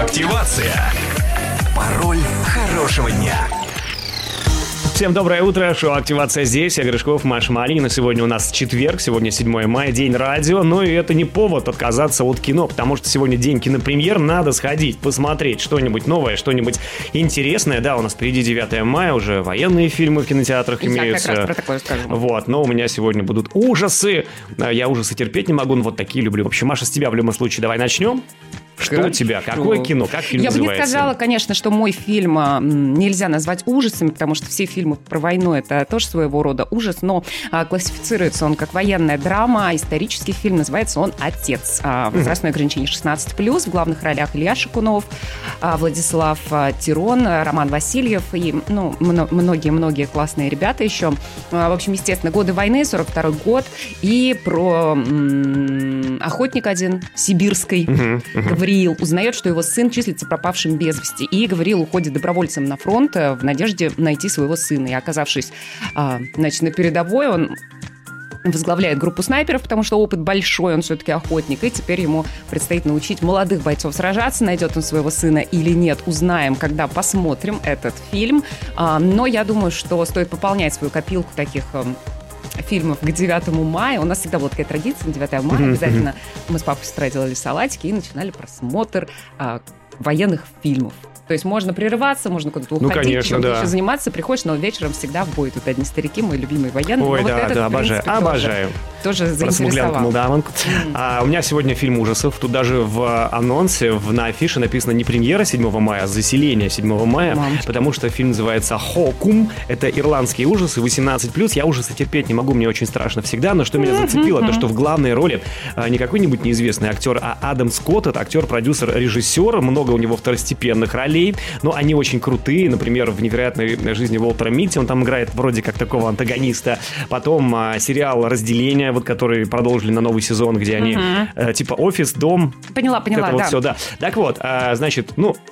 Активация. Пароль хорошего дня. Всем доброе утро, шоу «Активация» здесь, я Гришков, Маша Марина. Сегодня у нас четверг, сегодня 7 мая, день радио, но и это не повод отказаться от кино, потому что сегодня день кинопремьер, надо сходить, посмотреть что-нибудь новое, что-нибудь интересное. Да, у нас впереди 9 мая, уже военные фильмы в кинотеатрах имеются. Я как раз про такое скажу. Вот, но у меня сегодня будут ужасы, я ужасы терпеть не могу, но вот такие люблю. В общем, Маша, с тебя в любом случае давай начнем. Что у тебя? Какое кино? Как фильм называется? Я бы не сказала, конечно, что мой фильм нельзя назвать ужасами, потому что все фильмы про войну — это тоже своего рода ужас, но классифицируется он как военная драма, исторический фильм, называется он «Отец». Возрастное ограничение 16+, в главных ролях Илья Шакунов, Владислав Тирон, Роман Васильев и многие-многие классные ребята еще. В общем, естественно, годы войны, 42-й год, и про охотник один, сибирский, Гавриил, узнает, что его сын числится пропавшим без вести. И Гавриил уходит добровольцем на фронт в надежде найти своего сына. И оказавшись на передовой, он возглавляет группу снайперов, потому что опыт большой, он все-таки охотник. И теперь ему предстоит научить молодых бойцов сражаться. Найдет он своего сына или нет, узнаем, когда посмотрим этот фильм. Но я думаю, что стоит пополнять свою копилку таких фильмов к 9 мая. У нас всегда была такая традиция, на 9 мая обязательно мы с папой с утра делали салатики и начинали просмотр военных фильмов. То есть можно прерываться, можно куда-то уходить, чем-то еще заниматься. Приходишь, но вечером всегда в бой. Тут одни старики, мой любимый военный. Ой, но да, вот этот, обожаю. Тоже заинтересовал. Молдаванку. У меня сегодня фильм ужасов. Тут даже в анонсе, на афише написано не премьера 7 мая, а заселение 7 мая. Потому что фильм называется «Хокум». Это ирландские ужасы, 18+. Я ужасы терпеть не могу, мне очень страшно всегда. Но что меня зацепило, то что в главной роли не какой-нибудь неизвестный актер, а Адам Скотт. Это актер, продюсер, режиссер. Много у него второстепенных ролей. Но они очень крутые. Например, в «Невероятной жизни Уолтера Митти» он там играет вроде как такого антагониста. Потом сериал «Разделение», вот который продолжили на новый сезон, где они типа офис, дом. Поняла, это вот все, да. Так вот, значит,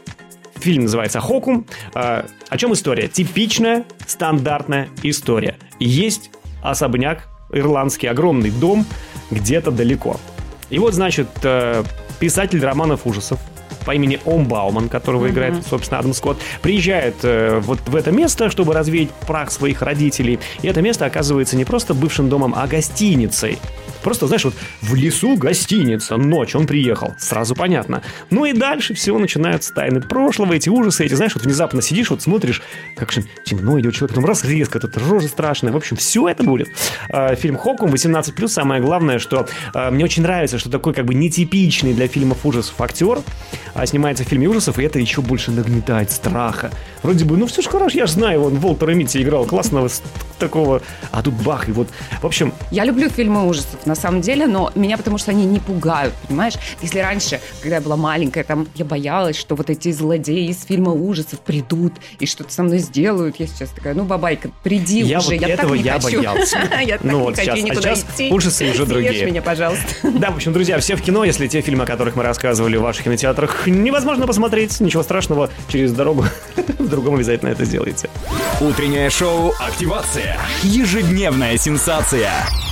фильм называется «Хокум». О чем история? Типичная, стандартная история. Есть особняк, ирландский огромный дом где-то далеко. И вот, значит, писатель романов ужасов по имени Ом Бауман, которого играет, собственно, Адам Скотт, приезжает вот в это место, чтобы развеять прах своих родителей. И это место оказывается не просто бывшим домом, а гостиницей. Просто, знаешь, вот в лесу гостиница, ночь, он приехал, сразу понятно. Ну и дальше все начинаются тайны прошлого, эти ужасы, эти, знаешь, вот внезапно сидишь, вот смотришь, как же темно идет человек, потом раз резко, тут рожа страшная, в общем, все это будет. Фильм «Хокум», 18+, самое главное, что мне очень нравится, что такой как бы нетипичный для фильмов ужасов актер снимается в фильме ужасов, и это еще больше нагнетает страха. Вроде бы, все же хорошо, я же знаю, он Уолтера Митти играл классного такого, а тут бах, и вот, в общем... Я люблю фильмы ужасов, на самом деле, но меня потому что они не пугают, понимаешь? Если раньше, когда я была маленькая, там я боялась, что вот эти злодеи из фильма ужасов придут и что-то со мной сделают, я сейчас такая, бабайка, приди уже, вот я так не хочу. Боялся. Я так не хочу никуда идти. Ужасы уже другие. Съешь меня, пожалуйста. Да, в общем, друзья, все в кино, если те фильмы, о которых мы рассказывали в ваших кинотеатрах, невозможно посмотреть, ничего страшного, через дорогу в другом обязательно это сделайте. Утреннее шоу «Активация». Ежедневная сенсация.